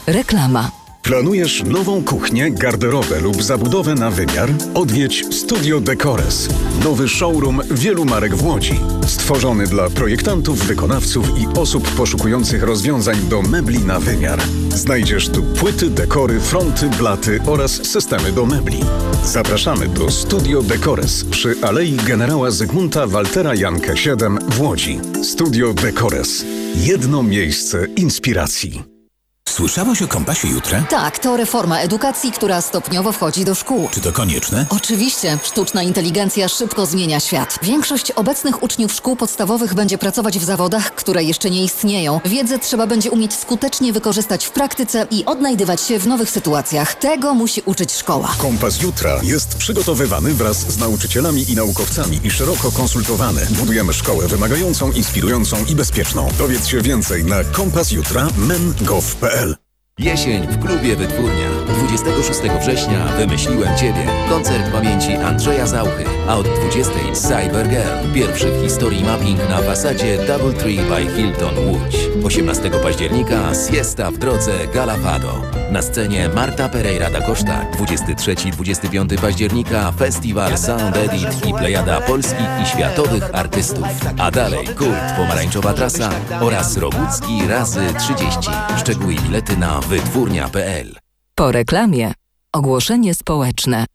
Reklama. Planujesz nową kuchnię, garderobę lub zabudowę na wymiar? Odwiedź Studio Decores. Nowy showroom wielu marek w Łodzi. Stworzony dla projektantów, wykonawców i osób poszukujących rozwiązań do mebli na wymiar. Znajdziesz tu płyty, dekory, fronty, blaty oraz systemy do mebli. Zapraszamy do Studio Decores przy Alei Generała Zygmunta Waltera Jankę 7 w Łodzi. Studio Decores. Jedno miejsce inspiracji. Słyszałaś o Kompasie Jutra? Tak, to reforma edukacji, która stopniowo wchodzi do szkół. Czy to konieczne? Oczywiście, sztuczna inteligencja szybko zmienia świat. Większość obecnych uczniów szkół podstawowych będzie pracować w zawodach, które jeszcze nie istnieją. Wiedzę trzeba będzie umieć skutecznie wykorzystać w praktyce i odnajdywać się w nowych sytuacjach. Tego musi uczyć szkoła. Kompas Jutra jest przygotowywany wraz z nauczycielami i naukowcami i szeroko konsultowany. Budujemy szkołę wymagającą, inspirującą i bezpieczną. Dowiedz się więcej na kompasjutra.men.gov.pl. Jesień w klubie Wytwórnia. 26 września Wymyśliłem Ciebie. Koncert pamięci Andrzeja Zauchy. A od 20 Cyber Girl. Pierwszy w historii mapping na fasadzie Doubletree by Hilton Łódź. 18 października Siesta w drodze Galafado. Na scenie Marta Pereira da Costa. 23-25 października Festiwal Sound Edit i plejada polskich i światowych artystów. A dalej Kult, Pomarańczowa Trasa oraz Rogucki razy 30. Szczegóły i bilety na wytwórnia.pl. Po reklamie ogłoszenie społeczne.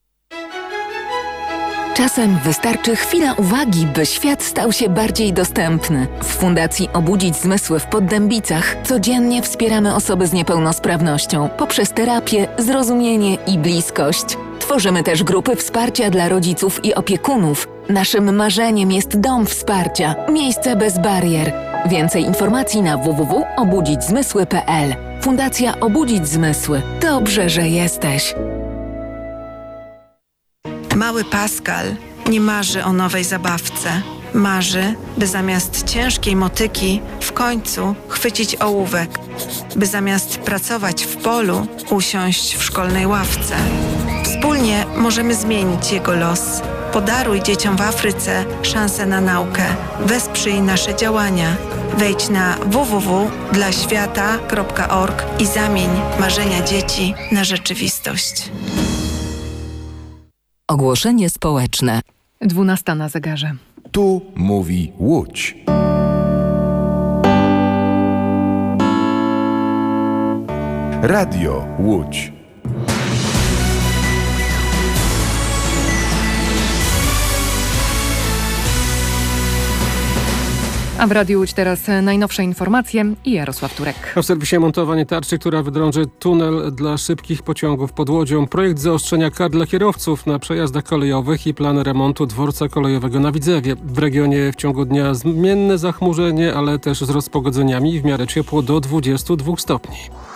Czasem wystarczy chwila uwagi, by świat stał się bardziej dostępny. W Fundacji Obudzić Zmysły w Poddębicach codziennie wspieramy osoby z niepełnosprawnością poprzez terapię, zrozumienie i bliskość. Tworzymy też grupy wsparcia dla rodziców i opiekunów. Naszym marzeniem jest dom wsparcia, miejsce bez barier. Więcej informacji na www.obudzićzmysły.pl. Fundacja Obudzić Zmysły. Dobrze, że jesteś. Mały Pascal nie marzy o nowej zabawce. Marzy, by zamiast ciężkiej motyki w końcu chwycić ołówek. By zamiast pracować w polu, usiąść w szkolnej ławce. Wspólnie możemy zmienić jego los. Podaruj dzieciom w Afryce szansę na naukę. Wesprzyj nasze działania. Wejdź na www.dlaświata.org i zamień marzenia dzieci na rzeczywistość. Ogłoszenie społeczne. 12 na zegarze. Tu mówi Łódź. Radio Łódź. A w Radiu Łódź teraz najnowsze informacje i Jarosław Turek. W serwisie montowanie tarczy, która wydrąży tunel dla szybkich pociągów pod Łodzią. Projekt zaostrzenia kar dla kierowców na przejazdach kolejowych i plan remontu dworca kolejowego na Widzewie. W regionie w ciągu dnia zmienne zachmurzenie, ale też z rozpogodzeniami i w miarę ciepło do 22 stopni.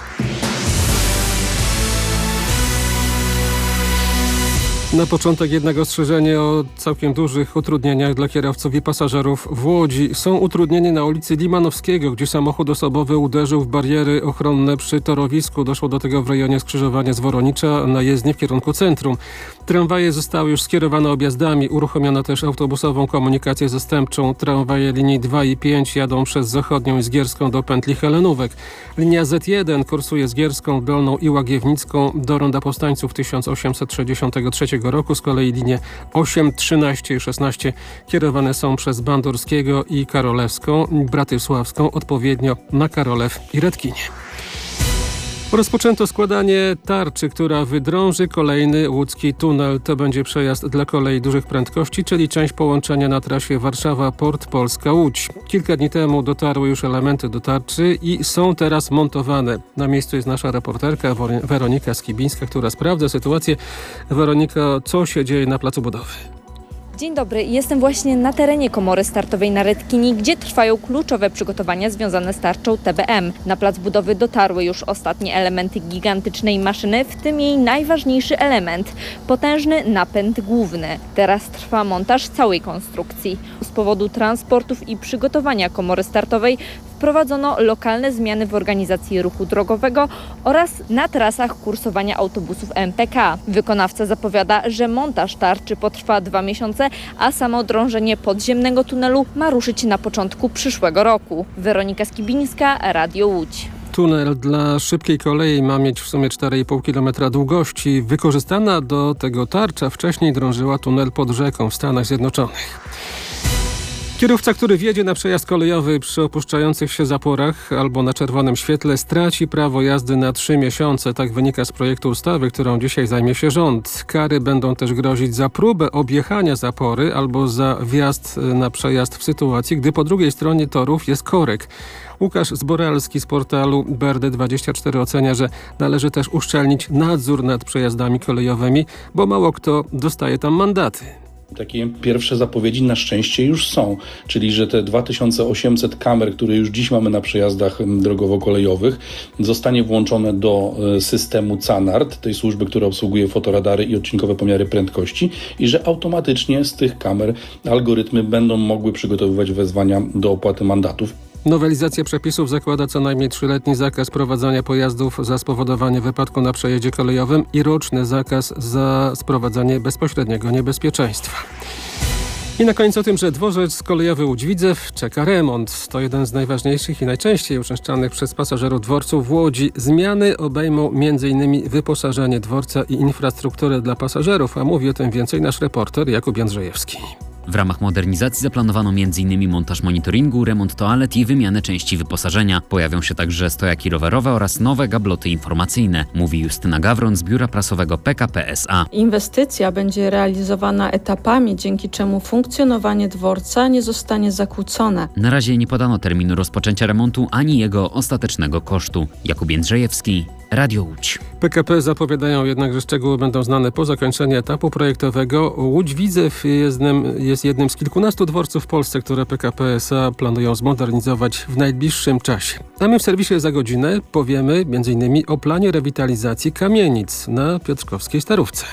Na początek jednak ostrzeżenie o całkiem dużych utrudnieniach dla kierowców i pasażerów w Łodzi. Są utrudnienia na ulicy Limanowskiego, gdzie samochód osobowy uderzył w bariery ochronne przy torowisku. Doszło do tego w rejonie skrzyżowania z Woronicza na jezdni w kierunku centrum. Tramwaje zostały już skierowane objazdami. Uruchomiono też autobusową komunikację zastępczą. Tramwaje linii 2 i 5 jadą przez Zachodnią i Zgierską do pętli Helenówek. Linia Z1 kursuje Zgierską, Dolną i Łagiewnicką do Ronda Powstańców 1863 roku. Z kolei linie 8, 13 i 16 kierowane są przez Bandurskiego i Karolewską, Bratysławską odpowiednio na Karolew i Redkinie. Rozpoczęto składanie tarczy, która wydrąży kolejny łódzki tunel. To będzie przejazd dla kolei dużych prędkości, czyli część połączenia na trasie Warszawa-Port Polska-Łódź. Kilka dni temu dotarły już elementy do tarczy i są teraz montowane. Na miejscu jest nasza reporterka Weronika Skibińska, która sprawdza sytuację. Weronika, co się dzieje na placu budowy? Dzień dobry, jestem właśnie na terenie komory startowej na Redkini, gdzie trwają kluczowe przygotowania związane z tarczą TBM. Na plac budowy dotarły już ostatnie elementy gigantycznej maszyny, w tym jej najważniejszy element – potężny napęd główny. Teraz trwa montaż całej konstrukcji. Z powodu transportów i przygotowania komory startowej wprowadzono lokalne zmiany w organizacji ruchu drogowego oraz na trasach kursowania autobusów MPK. Wykonawca zapowiada, że montaż tarczy potrwa 2 miesiące, a samo drążenie podziemnego tunelu ma ruszyć na początku przyszłego roku. Weronika Skibińska, Radio Łódź. Tunel dla szybkiej kolei ma mieć w sumie 4,5 km długości. Wykorzystana do tego tarcza wcześniej drążyła tunel pod rzeką w Stanach Zjednoczonych. Kierowca, który wjedzie na przejazd kolejowy przy opuszczających się zaporach albo na czerwonym świetle, straci prawo jazdy na 3 miesiące. Tak wynika z projektu ustawy, którą dzisiaj zajmie się rząd. Kary będą też grozić za próbę objechania zapory albo za wjazd na przejazd w sytuacji, gdy po drugiej stronie torów jest korek. Łukasz Zboralski z portalu BRD24 ocenia, że należy też uszczelnić nadzór nad przejazdami kolejowymi, bo mało kto dostaje tam mandaty. Takie pierwsze zapowiedzi na szczęście już są, czyli że te 2800 kamer, które już dziś mamy na przejazdach drogowo-kolejowych, zostanie włączone do systemu CANARD, tej służby, która obsługuje fotoradary i odcinkowe pomiary prędkości, i że automatycznie z tych kamer algorytmy będą mogły przygotowywać wezwania do opłaty mandatów. Nowelizacja przepisów zakłada co najmniej 3-letni zakaz prowadzenia pojazdów za spowodowanie wypadku na przejeździe kolejowym i roczny zakaz za sprowadzanie bezpośredniego niebezpieczeństwa. I na koniec o tym, że dworzec kolejowy Łódź-Widzew czeka remont. To jeden z najważniejszych i najczęściej uczęszczanych przez pasażerów dworców w Łodzi. Zmiany obejmą m.in. wyposażenie dworca i infrastrukturę dla pasażerów, a mówi o tym więcej nasz reporter Jakub Jędrzejewski. W ramach modernizacji zaplanowano m.in. montaż monitoringu, remont toalet i wymianę części wyposażenia. Pojawią się także stojaki rowerowe oraz nowe gabloty informacyjne, mówi Justyna Gawron z biura prasowego PKP SA. Inwestycja będzie realizowana etapami, dzięki czemu funkcjonowanie dworca nie zostanie zakłócone. Na razie nie podano terminu rozpoczęcia remontu ani jego ostatecznego kosztu. Jakub Jędrzejewski, Radio Łódź. PKP zapowiadają jednak, że szczegóły będą znane po zakończeniu etapu projektowego. Łódź-Widzew jest jednym z kilkunastu dworców w Polsce, które PKP SA planują zmodernizować w najbliższym czasie. A my w serwisie za godzinę powiemy m.in. o planie rewitalizacji kamienic na Piotrkowskiej Starówce.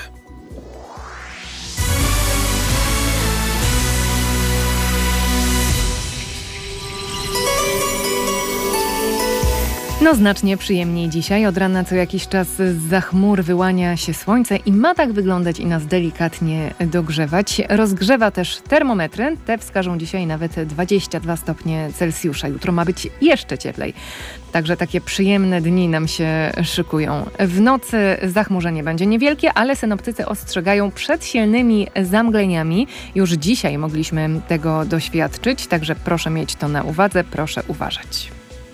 No znacznie przyjemniej dzisiaj. Od rana co jakiś czas zza chmur wyłania się słońce i ma tak wyglądać i nas delikatnie dogrzewać. Rozgrzewa też termometry. Te wskażą dzisiaj nawet 22 stopnie Celsjusza. Jutro ma być jeszcze cieplej. Także takie przyjemne dni nam się szykują. W nocy zachmurzenie będzie niewielkie, ale synoptycy ostrzegają przed silnymi zamgleniami. Już dzisiaj mogliśmy tego doświadczyć, także proszę mieć to na uwadze, proszę uważać.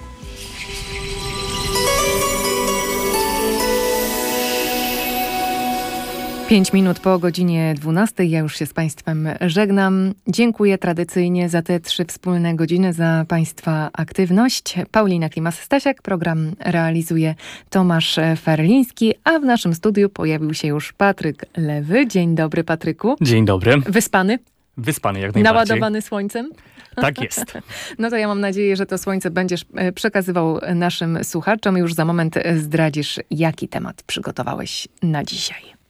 5 minut po godzinie 12. Ja już się z Państwem żegnam. Dziękuję tradycyjnie za te 3 wspólne godziny, za Państwa aktywność. Paulina Klimas-Stasiak, program realizuje Tomasz Ferliński, a w naszym studiu pojawił się już Patryk Lewy. Dzień dobry, Patryku. Dzień dobry. Wyspany? Wyspany jak najbardziej. Naładowany słońcem? Tak jest. No to ja mam nadzieję, że to słońce będziesz przekazywał naszym słuchaczom. Już za moment zdradzisz, jaki temat przygotowałeś na dzisiaj.